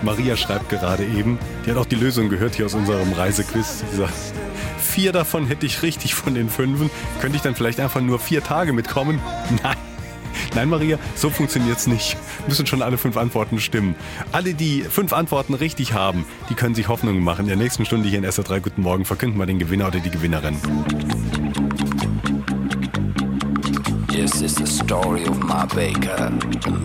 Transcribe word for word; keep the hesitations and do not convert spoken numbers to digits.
Maria schreibt gerade eben, die hat auch die Lösung gehört hier aus unserem Reisequiz. Sie sagt, vier davon hätte ich richtig von den fünfen. Könnte ich dann vielleicht einfach nur vier Tage mitkommen? Nein. Nein, Maria, so funktioniert's nicht. Müssen schon alle fünf Antworten stimmen. Alle, die fünf Antworten richtig haben, die können sich Hoffnungen machen. In der nächsten Stunde hier in S R drei Guten Morgen verkünden wir den Gewinner oder die Gewinnerin. This is the story of my baker.